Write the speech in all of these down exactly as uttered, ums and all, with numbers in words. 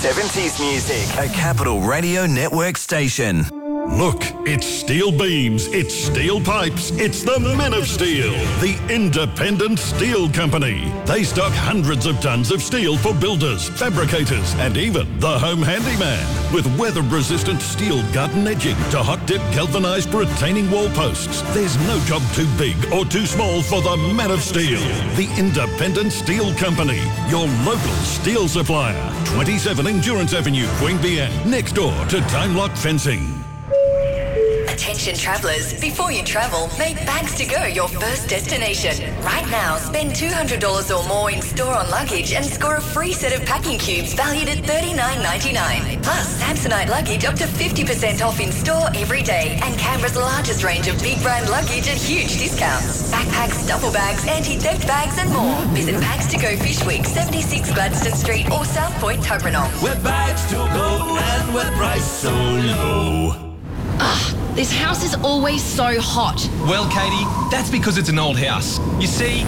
seventies music, a Capital Radio Network station. Look, it's steel beams, it's steel pipes, it's the Men of Steel, the independent steel company. They stock hundreds of tons of steel for builders, fabricators, and even the home handyman. With weather-resistant steel garden edging to hot-dip galvanized retaining wall posts, there's no job too big or too small for the Men of Steel, the independent steel company, your local steel supplier. twenty-seven Endurance Avenue, Queanbeyan, next door to Time Lock Fencing. Attention travellers, before you travel, make Bags to Go your first destination. Right now, spend two hundred dollars or more in store on luggage and score a free set of packing cubes valued at thirty-nine ninety-nine. Plus, Samsonite luggage up to fifty percent off in store every day, and Canberra's largest range of big brand luggage at huge discounts. Backpacks, duffel bags, anti-theft bags and more. Visit Bags to Go Fish Week, seventy-six Gladstone Street or South Point, Tuggeranong. Where bags to go and where price so low. Ugh, this house is always so hot. Well, Katie, that's because it's an old house. You see...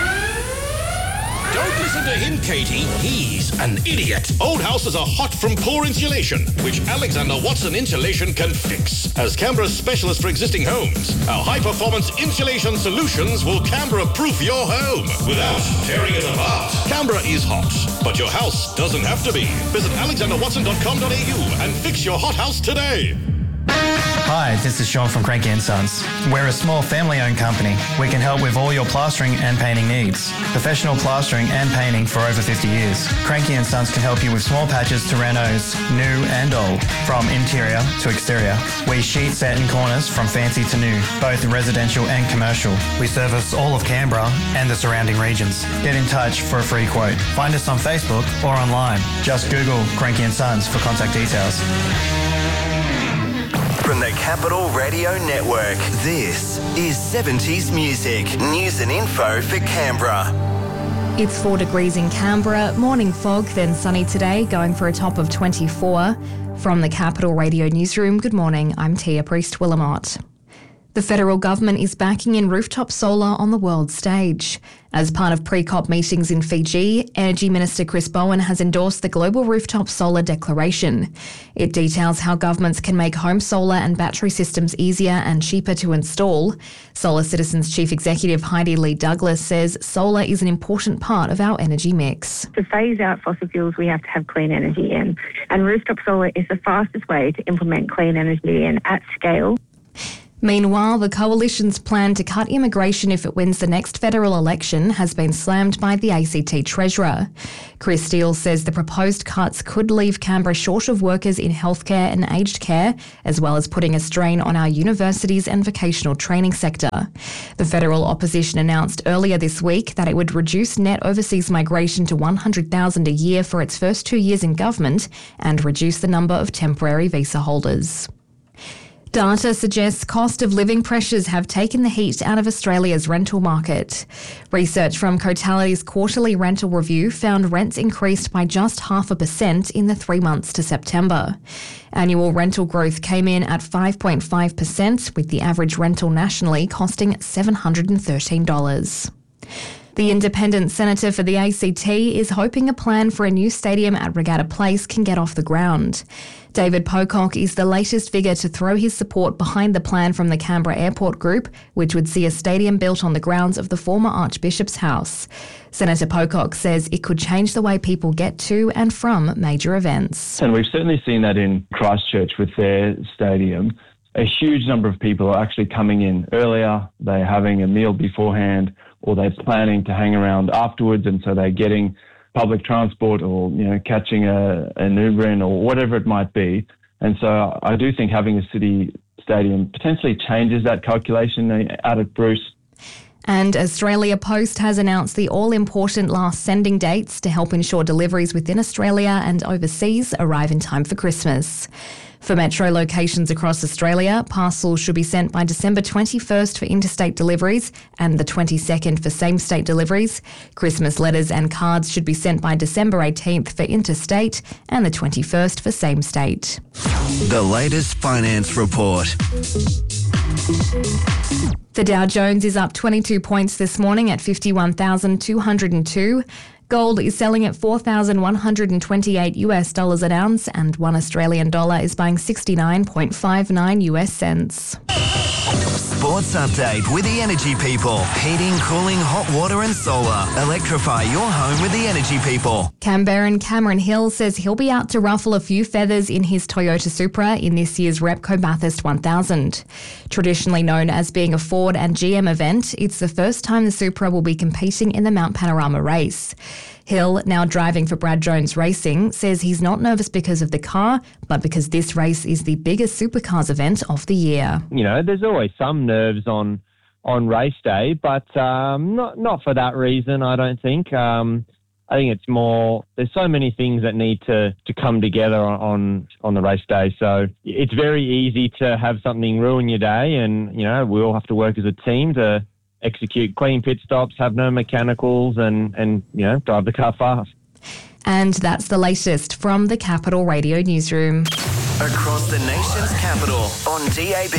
Don't listen to him, Katie. He's an idiot. Old houses are hot from poor insulation, which Alexander Watson Insulation can fix. As Canberra's specialist for existing homes, our high-performance insulation solutions will Canberra-proof your home without tearing it apart. Canberra is hot, but your house doesn't have to be. Visit alexander watson dot com dot a u and fix your hot house today. Hi, this is Sean from Cranky and Sons. We're a small family-owned company. We can help with all your plastering and painting needs. Professional plastering and painting for over fifty years. Cranky and Sons can help you with small patches to renos, new and old, from interior to exterior. We sheet set in corners from fancy to new, both residential and commercial. We service all of Canberra and the surrounding regions. Get in touch for a free quote. Find us on Facebook or online. Just Google Cranky and Sons for contact details. From the Capital Radio Network, this is seventies Music, news and info for Canberra. It's four degrees in Canberra, morning fog, then sunny today, going for a top of twenty-four. From the Capital Radio Newsroom, good morning, I'm Tia Priest-Willamot. The federal government is backing in rooftop solar on the world stage. As part of pre-COP meetings in Fiji, Energy Minister Chris Bowen has endorsed the Global Rooftop Solar Declaration. It details how governments can make home solar and battery systems easier and cheaper to install. Solar Citizens Chief Executive Heidi Lee Douglas says solar is an important part of our energy mix. To phase out fossil fuels, we have to have clean energy in. And rooftop solar is the fastest way to implement clean energy in at scale. Meanwhile, the Coalition's plan to cut immigration if it wins the next federal election has been slammed by the A C T Treasurer. Chris Steele says the proposed cuts could leave Canberra short of workers in healthcare and aged care, as well as putting a strain on our universities and vocational training sector. The federal opposition announced earlier this week that it would reduce net overseas migration to one hundred thousand a year for its first two years in government and reduce the number of temporary visa holders. Data suggests cost of living pressures have taken the heat out of Australia's rental market. Research from Cotality's quarterly rental review found rents increased by just half a percent in the three months to September. Annual rental growth came in at five point five percent, with the average rental nationally costing seven hundred thirteen dollars. The independent senator for the A C T is hoping a plan for a new stadium at Regatta Place can get off the ground. David Pocock is the latest figure to throw his support behind the plan from the Canberra Airport Group, which would see a stadium built on the grounds of the former Archbishop's house. Senator Pocock says it could change the way people get to and from major events. And we've certainly seen that in Christchurch with their stadium. A huge number of people are actually coming in earlier, they're having a meal beforehand, or they're planning to hang around afterwards, and so they're getting public transport or, you know, catching a, an Uber in or whatever it might be. And so I do think having a city stadium potentially changes that calculation out at Bruce. And Australia Post has announced the all-important last sending dates to help ensure deliveries within Australia and overseas arrive in time for Christmas. For metro locations across Australia, parcels should be sent by December twenty-first for interstate deliveries and the twenty-second for same-state deliveries. Christmas letters and cards should be sent by December eighteenth for interstate and the twenty-first for same-state. The latest finance report. The Dow Jones is up twenty-two points this morning at fifty-one thousand two hundred two. Gold is selling at four thousand one hundred twenty-eight US dollars an ounce, and one Australian dollar is buying sixty-nine point five nine US cents. Sports update with the Energy People. Heating, cooling, hot water and solar. Electrify your home with the Energy People. Canberran Cameron Hill says he'll be out to ruffle a few feathers in his Toyota Supra in this year's Repco Bathurst one thousand. Traditionally known as being a Ford and G M event, it's the first time the Supra will be competing in the Mount Panorama race. Hill, now driving for Brad Jones Racing, says he's not nervous because of the car, but because this race is the biggest supercars event of the year. You know, there's always some nerves on on race day, but um, not not for that reason, I don't think. Um, I think it's more, there's so many things that need to, to come together on, on the race day. So it's very easy to have something ruin your day, and, you know, we all have to work as a team to execute clean pit stops, have no mechanicals, and, and you know, drive the car fast. And that's the latest from the Capital Radio Newsroom. Across the nation's capital, on D A B